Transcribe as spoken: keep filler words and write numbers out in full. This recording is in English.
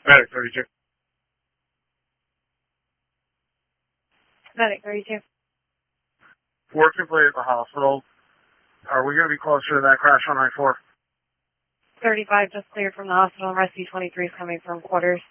Medic thirty-two. Medic thirty-two. Work completed at the hospital. Are we going to be closer to that crash on I four? thirty-five just cleared from the hospital, and Rescue twenty-three is coming from quarters.